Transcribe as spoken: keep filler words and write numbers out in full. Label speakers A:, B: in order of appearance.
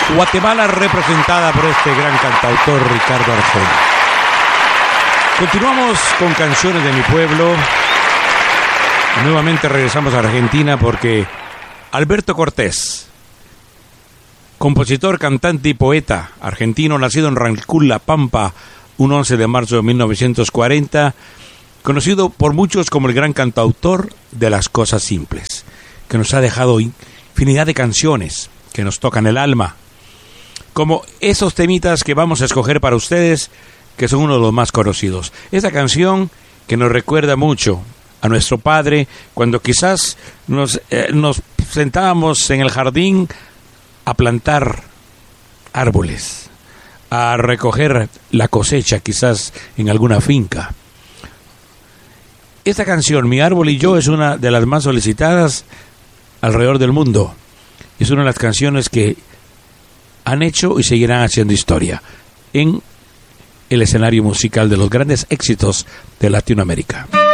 A: Guatemala representada por este gran cantautor Ricardo Arjona. Continuamos con canciones de mi pueblo. Nuevamente regresamos a Argentina porque Alberto Cortés, compositor, cantante y poeta argentino, nacido en Rancul, La Pampa, un once de marzo de mil novecientos cuarenta, conocido por muchos como el gran cantautor de las cosas simples, que nos ha dejado infinidad de canciones que nos tocan el alma, como esos temitas que vamos a escoger para ustedes, que son uno de los más conocidos. Esta canción que nos recuerda mucho a nuestro padre cuando quizás nos, eh, nos sentábamos en el jardín a plantar árboles, a recoger la cosecha quizás en alguna finca. Esta canción, Mi Árbol y Yo, es una de las más solicitadas alrededor del mundo. Es una de las canciones que han hecho y seguirán haciendo historia en el escenario musical de los grandes éxitos de Latinoamérica.